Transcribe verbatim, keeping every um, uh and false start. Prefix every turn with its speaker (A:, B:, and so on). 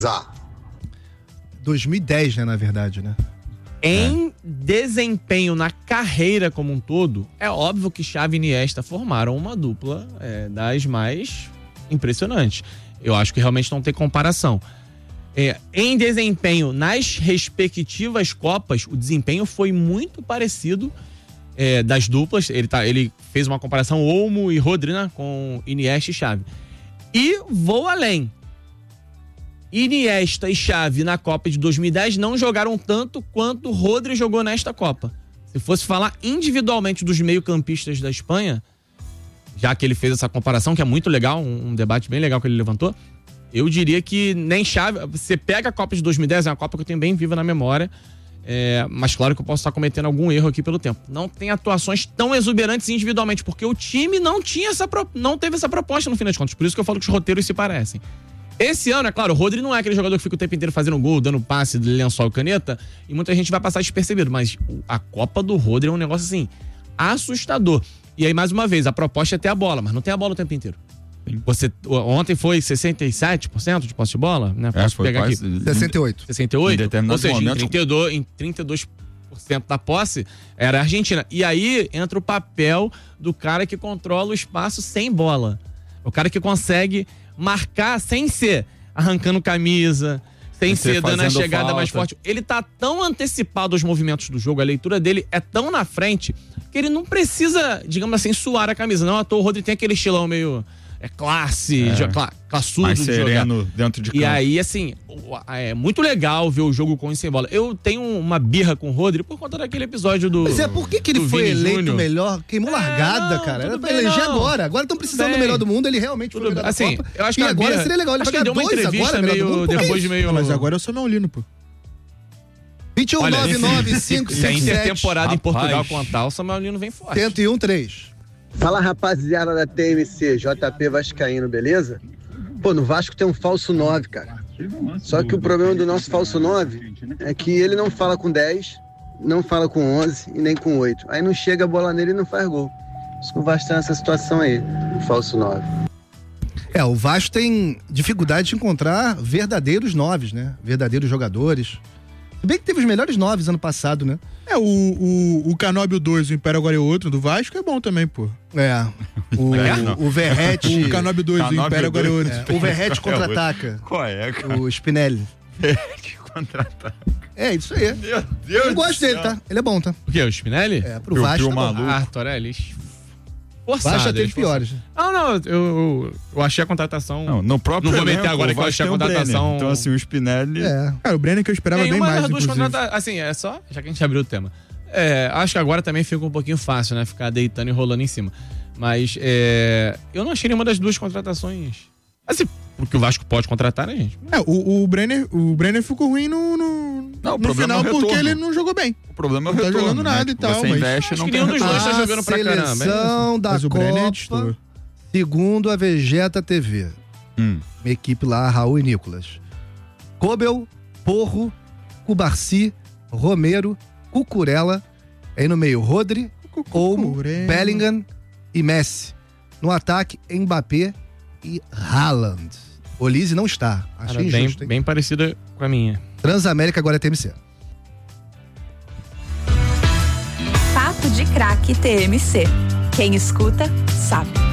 A: dois mil e dez, né, na verdade, né?
B: Em é. desempenho na carreira como um todo, é óbvio que Xavi e Iniesta formaram uma dupla é, das mais impressionantes. Eu acho que realmente não tem comparação. É, em desempenho nas respectivas Copas, o desempenho foi muito parecido é, das duplas. Ele, tá, ele fez uma comparação Olmo e Rodri, né, com Iniesta e Xavi. E vou além. Iniesta e Xavi na Copa de dois mil e dez não jogaram tanto quanto Rodri jogou nesta Copa. Se fosse falar individualmente dos meio-campistas da Espanha, já que ele fez essa comparação, que é muito legal, um, um debate bem legal que ele levantou, eu diria que nem Xavi... Você pega a Copa de dois mil e dez, é uma Copa que eu tenho bem viva na memória, é, mas claro que eu posso estar cometendo algum erro aqui pelo tempo. Não tem atuações tão exuberantes individualmente, porque o time não, tinha essa, não teve essa proposta no fim das contas. Por isso que eu falo que os roteiros se parecem. Esse ano, é claro, o Rodri não é aquele jogador que fica o tempo inteiro fazendo gol, dando passe, lençol e caneta, e muita gente vai passar despercebido, mas a Copa do Rodri é um negócio assim, assustador. E aí, mais uma vez, a proposta é ter a bola, mas não tem a bola o tempo inteiro. Você, ontem foi sessenta e sete por cento de posse de bola, né? Posso é, foi pegar
A: quase
B: aqui.
A: sessenta e oito.
B: sessenta e oito? Ou seja, em trinta e dois, em trinta e dois por cento da posse era a Argentina. E aí entra o papel do cara que controla o espaço sem bola. O cara que consegue marcar sem ser arrancando camisa, sem ser dando a chegada falta. mais forte. Ele tá tão antecipado aos movimentos do jogo, a leitura dele é tão na frente, que ele não precisa, digamos assim, suar a camisa. Não à toa o Rodri tem aquele estilão meio é, classe, é. Cla, classudo
C: mais
B: de
C: sereno
B: jogar.
C: Dentro de campo.
B: E aí, assim, é muito legal ver o jogo com e sem bola. Eu tenho uma birra com o Rodri por conta daquele episódio do
A: Mas é, por que, que ele foi
B: Vini
A: eleito
B: Júnior?
A: melhor? Queimou é, largada, não, cara. Era pra eleger não. agora. Agora estão precisando
B: bem.
A: do melhor do mundo. Ele realmente
B: tudo
A: foi o melhor
B: assim,
A: da Copa.
B: Eu acho que
A: e agora
B: birra,
A: seria legal. Ele
B: acho
A: vai
B: que ele
A: ganhar
B: deu uma
A: dois
B: entrevista
A: agora,
B: meio,
A: mundo,
B: depois de meio...
C: Não, mas agora eu sou Maulino, pô.
A: vinte e um, nove nove, cinco, cinco,
B: Sem
A: sete.
B: temporada em Portugal com a tal, o Samuel Lino vem forte.
A: cento e um, três.
D: Fala, rapaziada da T M C, J P Vascaíno, beleza? Pô, no Vasco tem um falso nove, cara. Só que o problema do nosso falso nove é que ele não fala com dez, não fala com onze e nem com oito. Aí não chega a bola nele e não faz gol. Por isso que o Vasco tá nessa situação aí, o falso nove.
A: É, o Vasco tem dificuldade de encontrar verdadeiros noves, né? Verdadeiros jogadores. Se bem que teve os melhores noves ano passado, né?
C: É, o, o, o Canóbio dois, o Império agora é outro, do Vasco, é bom também, pô.
A: É. O,
C: é?
A: o Verratti...
C: O Canóbio dois, o Império agora é outro.
A: É, o Verratti contra-ataca.
C: Qual é, cara?
A: O Spinelli.
C: Verratti contra-ataca.
A: É, isso aí.
C: Meu Deus
A: Eu gosto dele, tá? Ele é bom, tá?
B: O quê? O Spinelli?
A: É, pro eu, Vasco tá bom.
B: Ah, Torelli... Forçado,
A: Vasco já teve piores.
B: Não, não, eu, eu, eu achei a contratação...
C: Não, no próprio
B: Não vou meter
C: elenco,
B: agora que eu achei a contratação...
C: Então, assim, o Spinelli...
A: É.
C: Cara, o Brenner que eu esperava
B: Tem
C: bem
B: uma
C: mais,
B: das duas
C: inclusive.
B: contrata... Assim, é só... Já que a gente abriu o tema. É, acho que agora também fica um pouquinho fácil, né? Ficar deitando e rolando em cima. Mas é, eu não achei nenhuma das duas contratações... Assim, porque o Vasco pode contratar, né, gente?
C: É, o, o, Brenner, o Brenner ficou ruim no, no,
E: não,
C: no final
E: é
C: porque ele não jogou bem.
E: O problema é o
C: não
E: retorno.
C: Não tá jogando nada
E: né?
C: e tal,
E: Você
C: mas...
E: investe, não
B: tem
E: tem
B: nenhum dos dois tá jogando pra caramba.
A: A seleção da
C: mas o Brenner é
A: Copa, segundo a Vegeta T V.
E: Hum.
A: Uma equipe lá, Raul e Nicolas. Kobel, Porro, Cubarci, Romero, Cucurella. Aí no meio, Rodri, Olmo, Bellingham e Messi. No ataque, Mbappé e Haaland. Olise não está. Achei
B: Cara,
A: injusto,
B: bem,
A: hein?
B: bem parecida com a minha.
A: Transamérica agora é T M C.
F: Papo de Craque T M C. Quem escuta, sabe.